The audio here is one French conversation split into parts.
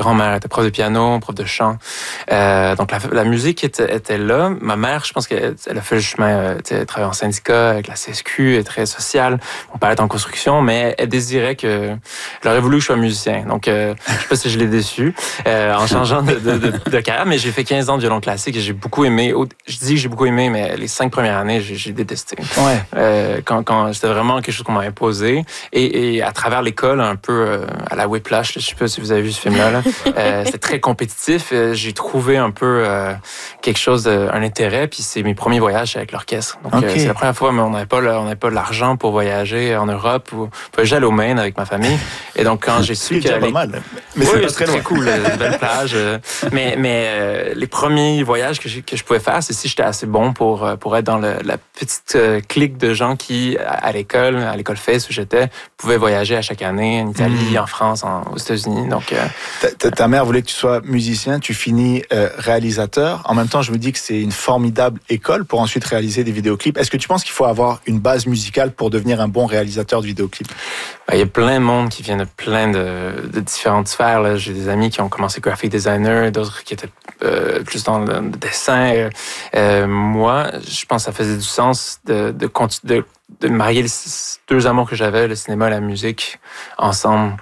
grand-mère était prof de piano, prof de chant. Donc la musique était là. Ma mère, je pense qu'elle a fait le chemin, elle travaille en syndicat avec la CSQ, elle est très sociale. Mon père est en construction, mais elle désirait elle aurait voulu que je sois musicien. Donc je sais pas si je l'ai déçu en changeant de carrière, mais j'ai fait 15 ans de violon classique et j'ai beaucoup aimé. Je dis que j'ai beaucoup aimé, mais les 5 premières années, j'ai détesté. Ouais. Quand c'était vraiment quelque chose qu'on m'a imposé et à travers l'école, un peu à la Whiplash, je sais pas si vous avez vu ce film-là, c'était très compétitif. J'ai trouvé un peu quelque chose, un intérêt, puis c'est mes premiers voyages avec l'orchestre. Donc c'est la première fois, mais on n'avait pas l'argent pour voyager en Europe ou voyager au Maine avec ma famille. Et donc quand j'ai su que pas mal, mais oui, c'est très cool, une belle plage. Mais les premiers voyages que je pouvais faire, c'est si j'étais assez bon pour être dans la petite clique de gens qui, à l'école FES où j'étais, pouvaient voyager à chaque année en Italie, en France, aux États-Unis. Donc, ta mère voulait que tu sois musicien, tu finis réalisateur. En même temps, je me dis que c'est une formidable école pour ensuite réaliser des vidéoclips. Est-ce que tu penses qu'il faut avoir une base musicale pour devenir un bon réalisateur de vidéoclips? Il y a plein de monde qui vient de plein de différentes sphères. Là. J'ai des amis qui ont commencé graphic designer, d'autres qui étaient plus dans le dessin. Moi, je pense que ça faisait du sens de marier les deux amours que j'avais, le cinéma et la musique, ensemble.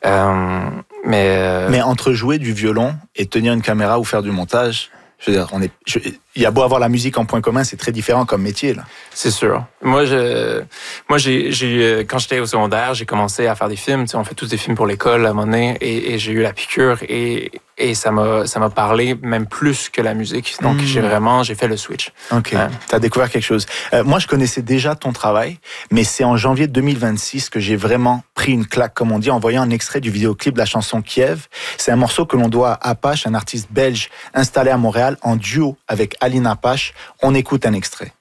Mais entre jouer du violon et tenir une caméra ou faire du montage, je veux dire, il y a beau avoir la musique en point commun, c'est très différent comme métier, là. C'est sûr. Moi, quand j'étais au secondaire, j'ai commencé à faire des films. Tu sais, on fait tous des films pour l'école à un moment donné, et j'ai eu la piqûre et ça m'a parlé même plus que la musique. Donc, j'ai fait le switch. Ok. T'as découvert quelque chose. Moi, je connaissais déjà ton travail, mais c'est en janvier 2026 que j'ai vraiment pris une claque, comme on dit, en voyant un extrait du vidéoclip de la chanson Kiev. C'est un morceau que l'on doit à Apache, un artiste belge installé à Montréal, en duo avec Aline Apache. On écoute un extrait.